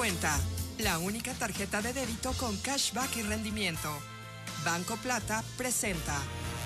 Cuenta, la única tarjeta de débito con cashback y rendimiento. Banco Plata presenta.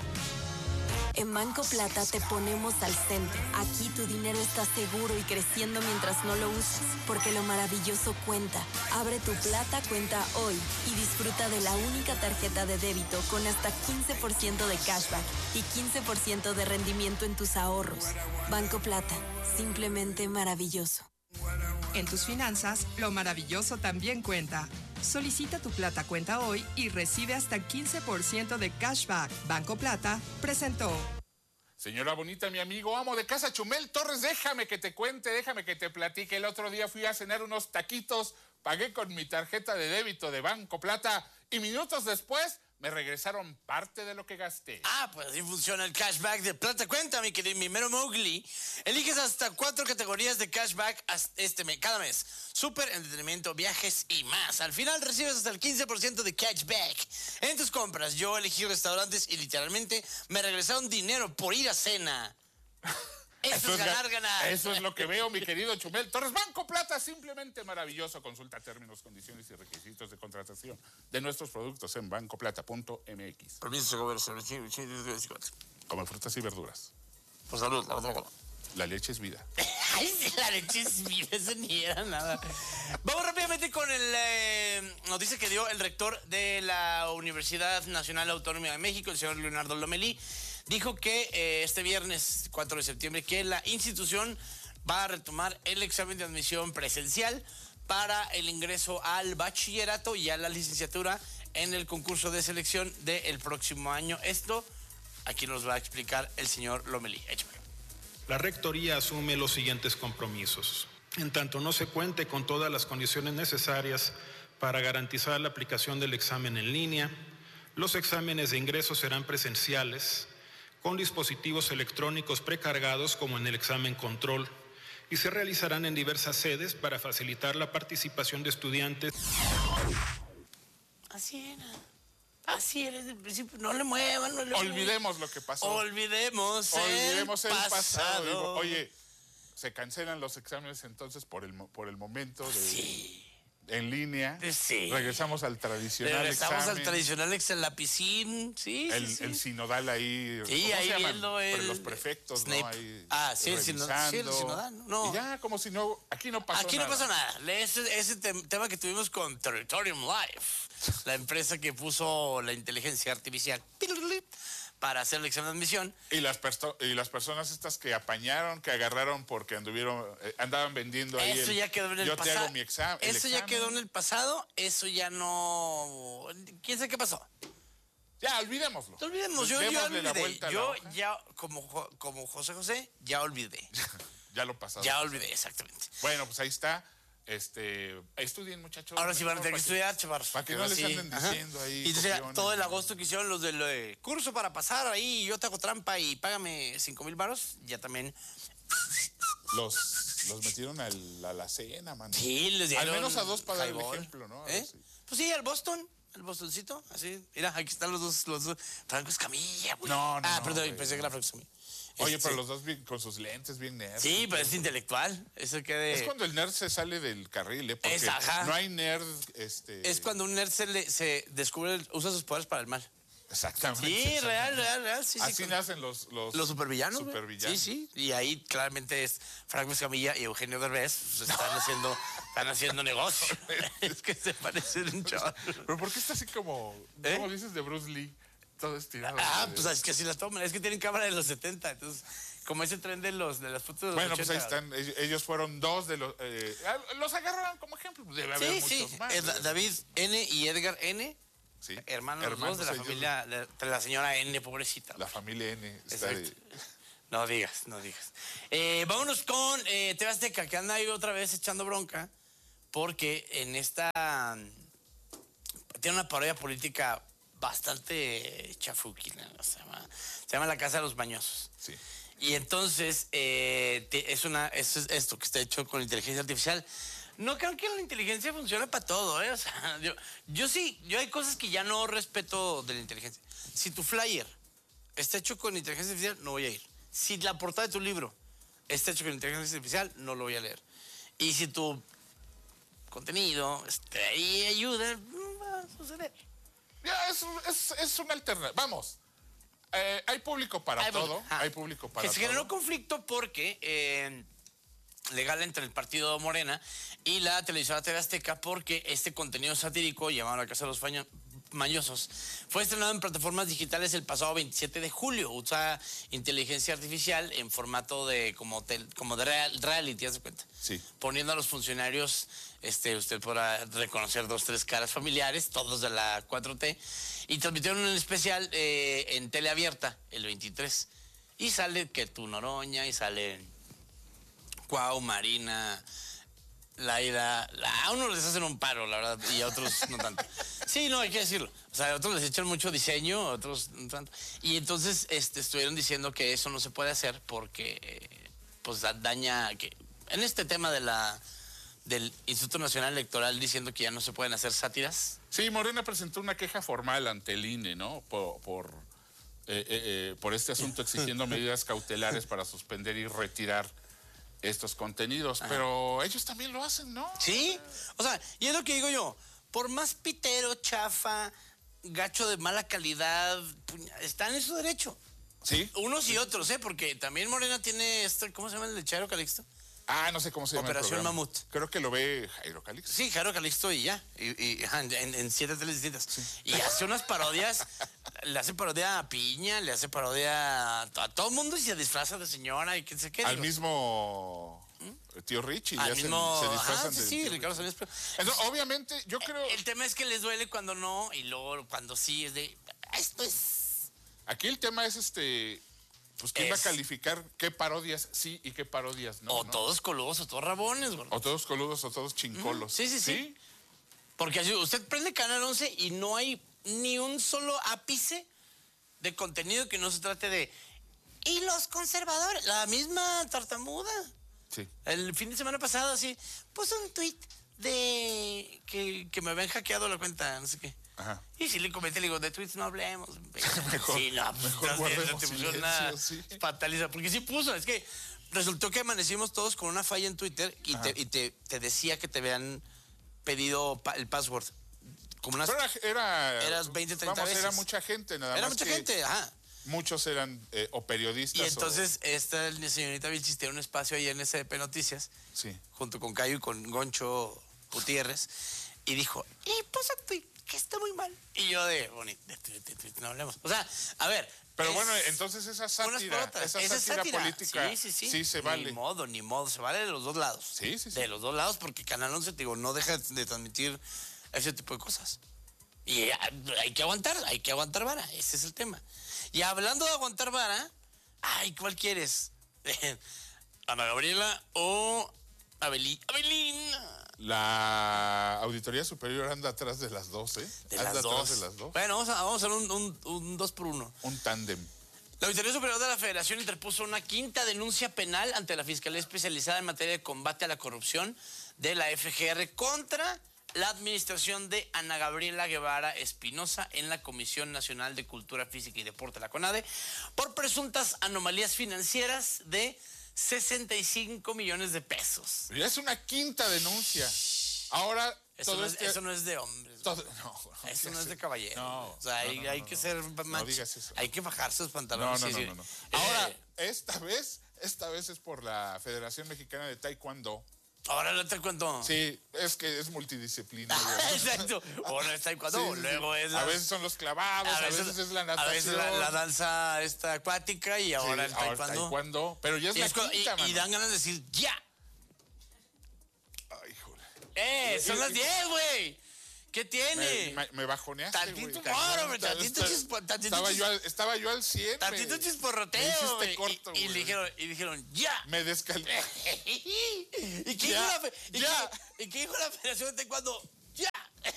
En Banco Plata te ponemos al centro. Aquí tu dinero está seguro y creciendo mientras no lo usas, porque lo maravilloso cuenta. Abre tu Plata cuenta hoy y disfruta de la única tarjeta de débito con hasta 15% de cashback y 15% de rendimiento en tus ahorros. Banco Plata, simplemente maravilloso. En tus finanzas, lo maravilloso también cuenta. Solicita tu Plata cuenta hoy y recibe hasta 15% de cashback. Banco Plata presentó. Señora bonita, mi amigo, amo de casa, Chumel Torres, déjame que te cuente, déjame que te platique. El otro día fui a cenar unos taquitos, pagué con mi tarjeta de débito de Banco Plata y minutos después me regresaron parte de lo que gasté. Pues así funciona el cashback de Plata Cuenta, mi querido mero Mowgli. Eliges hasta 4 categorías de cashback cada mes. Súper, entretenimiento, viajes y más. Al final recibes hasta el 15% de cashback en tus compras. Yo elegí restaurantes y literalmente me regresaron dinero por ir a cena. Eso es ganar. Eso es lo que veo, mi querido Chumel Torres. Banco Plata, simplemente maravilloso. Consulta términos, condiciones y requisitos de contratación de nuestros productos en bancoplata.mx. Permiso, Come frutas y verduras. Por salud, la leche es vida. Ay, sí, la leche es vida, eso ni era nada. Vamos rápidamente con el noticia que dio el rector de la Universidad Nacional Autónoma de México, el señor Leonardo Lomelí. Dijo que este viernes 4 de septiembre que la institución va a retomar el examen de admisión presencial para el ingreso al bachillerato y a la licenciatura en el concurso de selección del próximo año. Esto aquí nos va a explicar el señor Lomelí. Échame. La rectoría asume los siguientes compromisos. En tanto no se cuente con todas las condiciones necesarias para garantizar la aplicación del examen en línea, los exámenes de ingreso serán presenciales, con dispositivos electrónicos precargados como en el examen control, y se realizarán en diversas sedes para facilitar la participación de estudiantes. Así era desde el principio. No le muevan, Olvidemos lo que pasó. Olvidemos el pasado. Oye, se cancelan los exámenes entonces por el momento de en línea. Sí. Regresamos al tradicional al tradicional examen, la piscina. El sinodal ahí. Sí, ahí viendo los prefectos, Snape. ¿no? Ahí el sinodal. No. Y ya, como si no, aquí no pasó nada. Aquí no pasó nada. Ese tema que tuvimos con Territorium Live, la empresa que puso la inteligencia artificial para hacer el examen de admisión. Y las personas estas que apañaron, que agarraron porque andaban vendiendo ahí. Eso ya quedó en el pasado. Yo te hago mi examen. Eso ya quedó en el pasado. Eso ya no. ¿Quién sabe qué pasó? Ya, olvidémoslo. Yo ya olvidé. Yo ya, ya, como José, ya olvidé. Ya lo pasado. Ya olvidé, exactamente. Bueno, pues ahí está. Estudien, muchachos. Ahora sí van a tener que estudiar, chavarros. Para que no les anden diciendo ahí. Y entonces, todo el agosto que hicieron los del curso para pasar ahí, yo te hago trampa y págame 5,000 varos, ya también. Los metieron a la cena, man. Sí, les dieron. Al menos a dos para dar el ejemplo, ¿no? Pues sí, al Bostoncito, así. Mira, aquí están los dos. Franco Escamilla, güey. No. Perdón, pensé que era Franco Escamilla. Oye, pero los dos con sus lentes bien nerds. Sí, pero es intelectual. Eso Es cuando el nerd se sale del carril, porque no hay nerd. Es cuando un nerd se descubre, usa sus poderes para el mal. Exactamente. Sí, real. Sí, así nacen los supervillanos. Sí. Y ahí claramente es Franco Escamilla y Eugenio Derbez están haciendo negocio. Es que se parecen un chaval. Pero ¿por qué está así como dices de Bruce Lee? Todo estirado. Pues es que así las toman. Es que tienen cámara de los 70. Entonces, como ese tren de las fotos de los 80. Bueno, pues ahí están. Ellos fueron dos de los... los agarraron como ejemplo. Debe haber muchos más. David N. y Edgar N. Sí. Hermanos dos de la familia, de la señora N, pobrecita. La familia N. No digas. Vámonos con TV Azteca, que anda ahí otra vez echando bronca, porque en esta... tiene una parodia política bastante chafuquina, ¿no? Se llama La Casa de los Mañosos. Sí. Y entonces es esto que está hecho con inteligencia artificial. No creo que la inteligencia funcione para todo, ¿eh? O sea, yo hay cosas que ya no respeto de la inteligencia. Si tu flyer está hecho con inteligencia artificial, no voy a ir. Si la portada de tu libro está hecho con inteligencia artificial, no lo voy a leer. Y si tu contenido, y ayuda, no va a suceder. Ya, es una alternativa. Vamos, hay público para todo. Hay público para todo. Que se generó conflicto porque legal entre el partido Morena y la televisora TV Azteca, porque este contenido satírico llamado La Casa de los Mañosos fue estrenado en plataformas digitales el pasado 27 de julio. Usa inteligencia artificial en formato de como de reality, ¿te das cuenta? Sí. Poniendo a los funcionarios, usted podrá reconocer 2, 3 caras familiares, todos de la 4T, y transmitieron un especial en teleabierta el 23. Y sale Ketú Noroña, y sale Cuau, Marina, Laida. A unos les hacen un paro, la verdad, y a otros no tanto. Sí, no, hay que decirlo. O sea, a otros les echan mucho diseño, a otros no tanto. Y entonces estuvieron diciendo que eso no se puede hacer porque pues daña... que en este tema del Instituto Nacional Electoral diciendo que ya no se pueden hacer sátiras. Sí, Morena presentó una queja formal ante el INE, ¿no? Por este asunto, exigiendo medidas cautelares para suspender y retirar estos contenidos. Ajá. Pero ellos también lo hacen, ¿no? Sí, o sea, y es lo que digo yo, por más pitero, chafa, gacho de mala calidad, están en su derecho. Sí. Unos y otros, porque también Morena tiene ¿cómo se llama el de Chairo Calixto? No sé cómo se llama. Operación Mamut. Creo que lo ve Jairo Calixto. Sí, Jairo Calixto y ya. En 7 teles distintas. Sí. Y hace unas parodias. Le hace parodia a Piña, le hace parodia a todo el mundo y se disfraza de señora y quién sé qué. Al mismo tío Richie. Al mismo... se disfrazan de... Sí, Ricardo Salinas. Entonces, obviamente, yo creo... El tema es que les duele cuando no y luego cuando sí es de... Esto es... Aquí el tema es pues quién va a calificar qué parodias sí y qué parodias no. O ¿no? Todos coludos o todos rabones, güey. O todos coludos o todos chincolos. Sí. Porque usted prende Canal 11 y no hay ni un solo ápice de contenido que no se trate de... Y los conservadores, la misma tartamuda. Sí. El fin de semana pasado, así, puso un tuit de que me habían hackeado la cuenta, no sé qué. Ajá. Y si le comenté, le digo, de tweets no hablemos. Mejor, sí, no, mejor guardemos silencio, sí. Fataliza, porque sí puso, es que resultó que amanecimos todos con una falla en Twitter y te decía que te habían pedido el password. Como unas... Pero eras 20, 30 veces. Era mucha gente, nada más. Era mucha gente, ajá. Muchos eran o periodistas. Y entonces esta señorita Vilchis tiene un espacio ahí en SDP Noticias, sí, junto con Cayo y con Goncho Gutiérrez, y dijo, y puso tweet que está muy mal. Y yo de no hablemos. O sea, a ver. Pero bueno, entonces esa sátira política sí se vale. Ni modo, se vale de los dos lados. Sí. De los dos lados, porque Canal 11, te digo, no deja de transmitir ese tipo de cosas. Y hay que aguantar vara, ese es el tema. Y hablando de aguantar vara, ¿cuál quieres? ¿Ana Gabriela o Abelín? La Auditoría Superior anda atrás de las dos, Anda atrás de las dos. Bueno, vamos a hacer un 2 por 1. Un tándem. La Auditoría Superior de la Federación interpuso una 5ª denuncia penal ante la Fiscalía Especializada en Materia de Combate a la Corrupción de la FGR contra la administración de Ana Gabriela Guevara Espinosa en la Comisión Nacional de Cultura Física y Deporte, la CONADE, por presuntas anomalías financieras de 65 millones de pesos. Ya es una 5ª denuncia. Ahora... Eso no es de hombres. Eso no es de caballero. O sea, hay que ser macho. No digas eso. Hay que bajarse los pantalones. No. Ahora, esta vez es por la Federación Mexicana de Taekwondo. Ahora no te cuento. Sí, es que es multidisciplinario. Exacto. Ahora es taekwondo, luego es... A veces son los clavados, a veces es la natación. A veces la danza acuática y ahora el taekwondo. Ahora taekwondo, pero ya es la 5ª, mano. Y dan ganas de decir, ¡ya! Ay, joder. Son las 10, güey. ¿Qué tiene? Me bajoneaste, tantito humor, tantito Estaba yo al 100. Tantito chisporroteo, güey. Corto, y dijeron, ¡ya! Me descalifiqué. ¿Y qué dijo la Federación de Taekwondo? ¡Ya!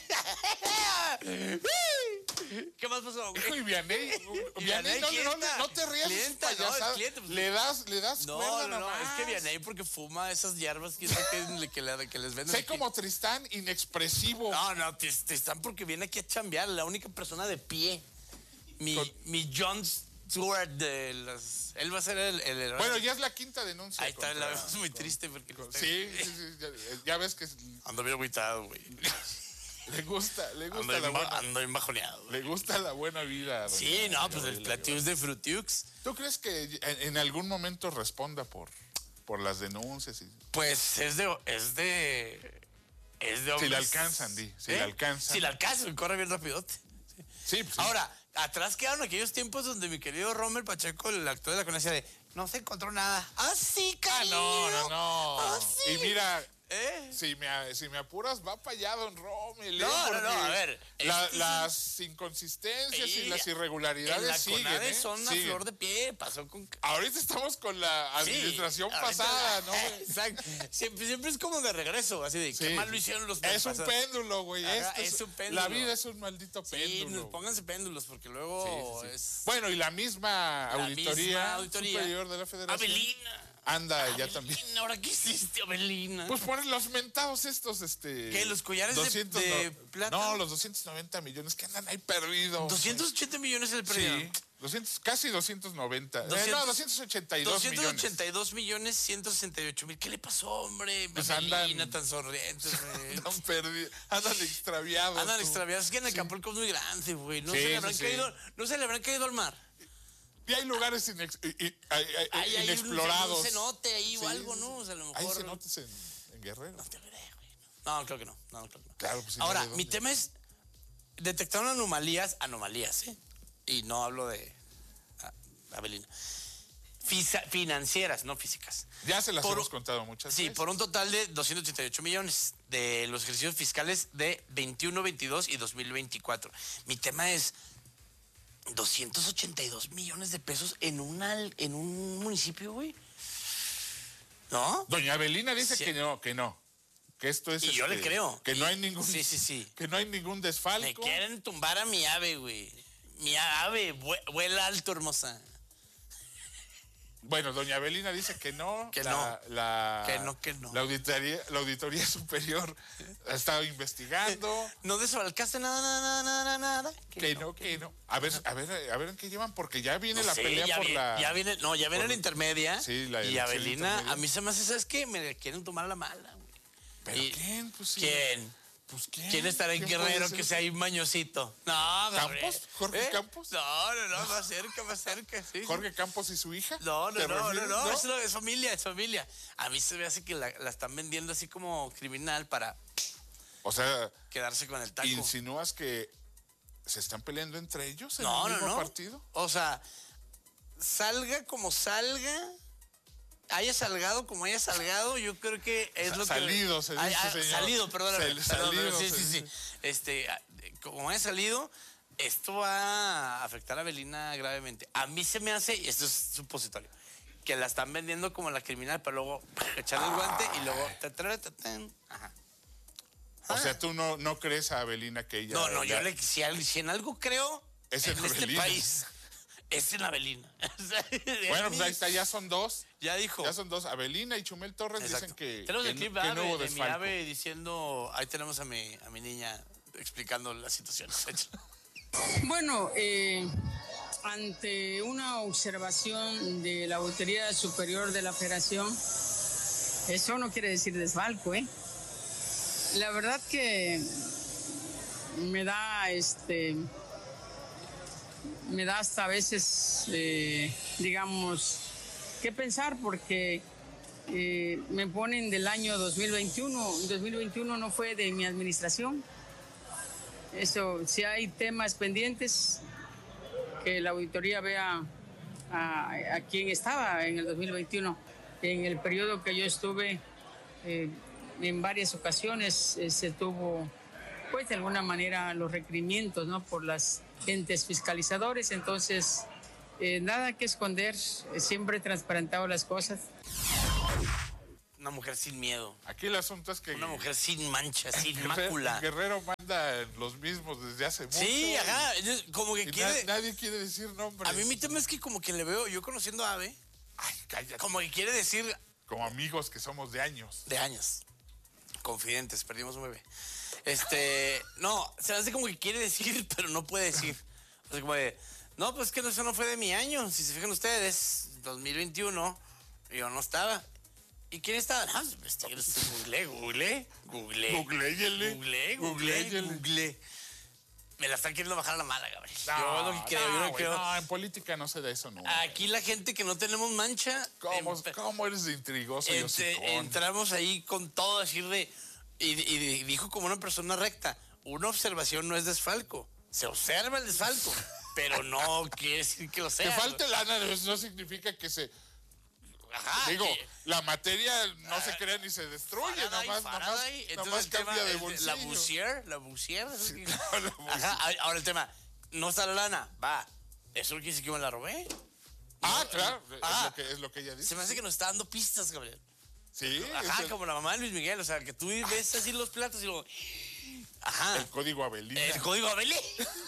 ¿Qué más pasó? Y Vianney, no te rías, payasada. Le das cuerda nomás. Es que Vianney porque fuma esas hierbas que les venden. Sé como Tristán, inexpresivo. No, Tristán porque viene aquí a chambear, la única persona de pie. Mi Jones Stewart de las... Él va a ser el Bueno, ya es la quinta denuncia. ahí está, la vemos muy triste porque... Sí, ya ves que Ando bien agüitado, güey. le gusta Ando bien bajoneado. le gusta la buena vida. Sí, no, pues el Platiux de Frutiux. ¿Tú crees que en algún momento responda por las denuncias? Pues es de Si hombres. le alcanzan, si le alcanzan. Si le alcanzan, corre bien rapidote. Sí, pues sí. Ahora, atrás quedaron aquellos tiempos donde mi querido Rommel Pacheco, el actor de la conexión de no se encontró nada. ¡Ah, sí, cariño! No. ¡Ah, sí! Y mira, ¿Eh? si me apuras, va para allá, don Rommel. No, a ver. Las inconsistencias y las en irregularidades la siguen, CONADE son a siguen. flor de pie. Pasó con... Ahorita estamos con la administración ahorita- pasada, ¿no? Exacto. Siempre es como de regreso, así de Sí. qué mal lo hicieron los Es un pasados. péndulo, güey. Ajá, Esto es un péndulo. La vida es un maldito Sí, péndulo. pónganse péndulos porque luego Sí. es... Bueno, y la misma auditoría superior de la Federación Abelina. anda ya también. ¿Ahora qué hiciste, Abelina? Pues ponen los mentados estos, ¿Qué, los collares de plata? No, los 290 millones que andan ahí perdidos. 280 millones el premio. Sí, casi 290. 282 millones. 282 millones 168 mil. ¿Qué le pasó, hombre? Pues Abelina, andan- tan sonrientes, güey. Andan perdidos, andan extraviados. Andan tú. extraviados. Es que en Acapulco es muy grande, güey. No, Sí, se le habrán sí. caído, no se le habrán caído al mar. Y hay lugares Hay inexplorados. un cenote ahí o Sí, algo, ¿no? O sea, a lo mejor... Hay cenotes en Guerrero. No te veré, güey. No, creo que no. No, creo que no. Claro, pues sí, Ahora, ¿de dónde? mi tema es detectaron anomalías, ¿eh? Y no hablo de Abelina. Financieras, no físicas. Ya se las hemos contado muchas Sí, veces. por un total de 288 millones de los ejercicios fiscales de 21, 22 y 2024. Mi tema es 282 millones de pesos en un municipio, güey. ¿No? Doña Abelina dice Sí. que no. Que esto es. Y yo le creo. Que no hay ningún. Sí. Que no hay ningún desfalco. Me quieren tumbar a mi ave, güey. Mi ave, vuela alto, hermosa. Bueno, doña Abelina dice que no. Que no. Que no. La auditoría superior ha estado investigando. No desfalcaste nada. Que no. A ver en qué llevan, porque ya viene la Sí, pelea ya por viene, la. ya viene la intermedia. Sí, la y elección Abelina, intermedia. a mí se me hace, ¿sabes qué? Me quieren tomar la mala, güey. ¿Pero Y- quién? Pues sí. ¿Quién? Pues quién. ¿Quién estará en ¿Quién puede Guerrero ser? que sea ahí mañosito? No, Gabriel. ¿Campos? ¿Jorge Campos? No, más cerca, sí. Jorge Campos y su hija. No, ¿Te refieres? es familia. A mí se me hace que la están vendiendo así como criminal para O sea, quedarse con el taco. ¿insinúas que se están peleando entre ellos en No, el mismo no. partido? O sea, salga como salga, haya salgado como haya salgado, yo creo que es lo Salido, que... se dice, señor. Salido, perdóname. Salido, sí, se sí. Como haya salido, esto va a afectar a Abelina gravemente. A mí se me hace, y esto es supositorio, que la están vendiendo como la criminal, pero luego echarle el guante y luego... Ajá. O sea, tú no crees a Abelina que ella... No, si en algo creo, Es en en este Abelina. país, es en Abelina. Bueno, pues ahí está, ya son dos. Ya dijo. Ya son dos. Abelina y Chumel Torres Exacto. dicen que, Tenemos el clip que no hubo de mi desfalco. ave diciendo, ahí tenemos a mi niña explicando la situación. Bueno, ante una observación de la Auditoría Superior de la Federación, eso no quiere decir desfalco, ¿eh? La verdad que me da hasta a veces, digamos, qué pensar, porque me ponen del año 2021. 2021 no fue de mi administración. Eso, si hay temas pendientes, que la auditoría vea a quién estaba en el 2021. En el periodo que yo estuve, en varias ocasiones se tuvo, pues de alguna manera, los requerimientos, ¿no?, por las entes fiscalizadores. Entonces, nada que esconder, siempre he transparentado las cosas. Una mujer sin miedo. Aquí el asunto es que... Una mujer sin mancha, sin Guerrero, mácula. Guerrero manda los mismos desde hace mucho. Sí, ajá. Como que Y quiere... nadie quiere decir nombres. A mí mi tema es que como que le veo, yo conociendo a Ave, Ay, cállate. como que quiere decir Como amigos que somos de años. de años. Confidentes, perdimos un bebé. No, se me hace como que quiere decir, pero no puede decir. O sea, como de, No, pues que eso no fue de mi año. Si se fijan ustedes, 2021, yo no estaba. ¿Y quién estaba? No, googleé. Me la están queriendo bajar a la mala, Gabriel. Yo lo que creo, No, en política no se da eso nunca. Aquí la gente que no tenemos mancha. ¿Cómo eres de intrigoso? Entramos ahí con todo, así y dijo como una persona recta, una observación no es desfalco. Se observa el desfalco, pero no quiere decir que lo sea. Que falte lana no significa que se... Ajá, la materia no se crea ni se destruye, nomás cambia de bolsillo. La Busier. Sí, Ajá, ahora el tema, no está la lana, va. Eso no quiere decir que me la robé. Claro, es lo que ella dice. Se me hace que nos está dando pistas, Gabriel. Sí. Ajá, como la mamá de Luis Miguel, o sea, que tú ves así los platos y luego... Ajá. El código Avelina. El código Avelina.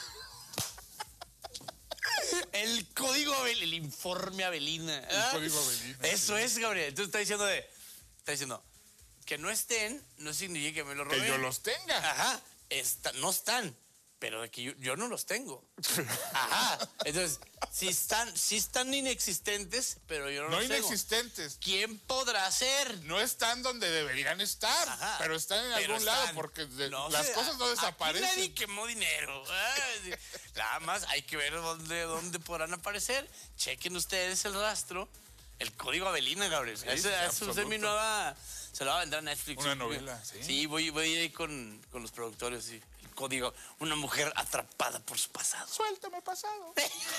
El código Avelina, el informe Avelina. El código Avelina. Eso es, Gabriel. Entonces está diciendo que no estén, no significa que me lo robé. Que yo los tenga. Ajá, no están, pero de que yo no los tengo. Ajá, entonces, sí están inexistentes, pero yo no los tengo. No inexistentes. ¿Quién podrá ser? No están donde deberían estar, pero están en algún lado, porque las cosas no desaparecen. Aquí nadie quemó dinero. Nada más hay que ver dónde podrán aparecer. Chequen ustedes el rastro. El código Avelina, Gabriel. Sí, Esa es mi nueva... Se la va a vender a Netflix. Una novela, sí. Sí, voy a ir ahí con los productores. Sí. El código, una mujer atrapada por su pasado. Suéltame pasado.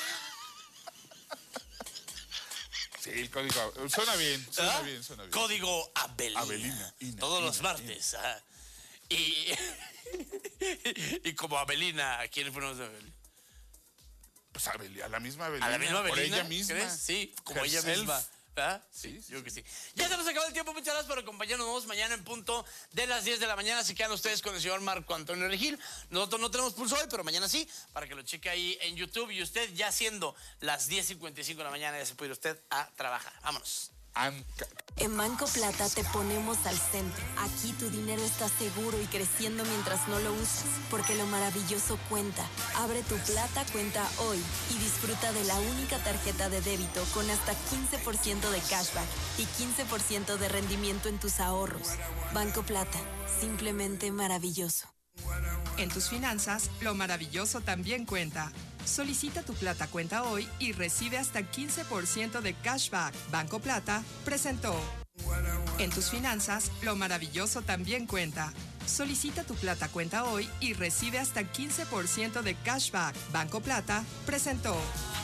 Sí, el código. Suena bien. Código Avelina. Avelina. Todos los martes. Y como Avelina, ¿a quién fuimos de Avelina? Pues a la misma Avelina. ¿A la misma Avelina? Por ella misma. ¿Crees? Sí, como ella misma. ¿Ah? Sí, yo creo que sí. Ya se nos acabó el tiempo, muchas gracias por acompañarnos. Nos vemos mañana en punto de las 10 de la mañana. Se quedan ustedes con el señor Marco Antonio Regil. Nosotros no tenemos pulso hoy, pero mañana sí, para que lo cheque ahí en YouTube. Y usted, ya siendo las 10:55 de la mañana, ya se puede ir usted a trabajar. Vámonos. En Banco Plata te ponemos al centro. Aquí tu dinero está seguro y creciendo mientras no lo usas, porque lo maravilloso cuenta. Abre tu Plata cuenta hoy y disfruta de la única tarjeta de débito con hasta 15% de cashback y 15% de rendimiento en tus ahorros. Banco Plata, simplemente maravilloso. En tus finanzas, lo maravilloso también cuenta. Solicita tu Plata cuenta hoy y recibe hasta 15% de cashback. Banco Plata presentó. En tus finanzas, lo maravilloso también cuenta. Solicita tu Plata cuenta hoy y recibe hasta 15% de cashback. Banco Plata presentó.